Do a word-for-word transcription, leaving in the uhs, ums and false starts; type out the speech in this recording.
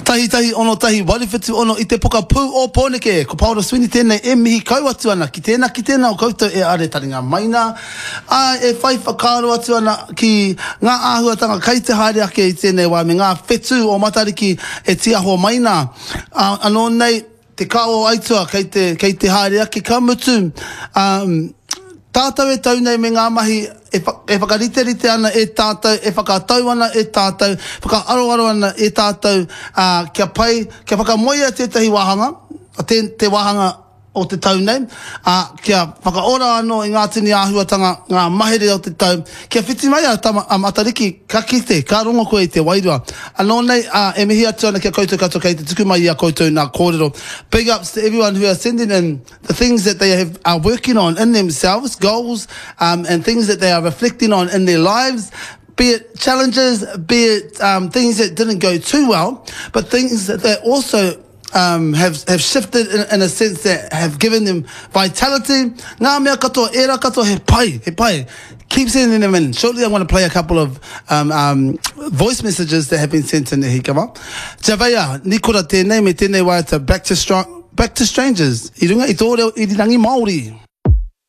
Tahi tahi ono tahi wariwhitu ono I te poka pū o Pōneke. Ko Paolo Swini tēnei e mihi kau atu ana. Ki tēnā ki tēnā o koutou e are taringa maina. A e whai whakaaro atu ana ki ngā āhuatanga kai te haere ake I tēnei wā me ngā whetu o Matariki e tiaho maina. Uh, anō nei te kao aitua kei te, kei te haere ake ka mutu. Um, tātou e tau nei me ngā mahi e, e whakariterite ana e tātou, e whakatau ana e tātou, whakaaro ana e tātou, uh, kia pai, kia whakamoia tētahi wāhanga, te, te wāhanga o te tau nei, uh, kia whakaora anō I ngā tini āhuatanga, ngā mahere o te tau, kia whiti mai a tama, a Matariki, ka kite, ka rongo koe I te wairua. Anō nei, uh, e mihi atu ana kia koutou katoa kei te tuku mai I a koutou nā kōrero. Big ups to everyone who are sending in the things that they have, are working on in themselves, goals, um, and things that they are reflecting on in their lives. Be it challenges, be it um, things that didn't go too well, but things that they also Um, have have shifted in, in a sense that have given them vitality. Ngā mea katoa, era katoa, he pai, he pai. Keep sending them in. Shortly, I want to play a couple of um, um, voice messages that have been sent in the hikama. Javeia, ni kora tēnei me tēnei waita back to strong, back to strangers. I runga I tō reo I rirangi Māori.